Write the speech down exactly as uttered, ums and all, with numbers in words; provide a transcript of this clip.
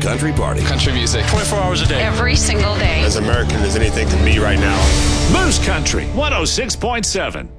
country party. Country music. twenty-four hours a day. Every single day. As American as anything can be right now. Moose Country one oh six point seven.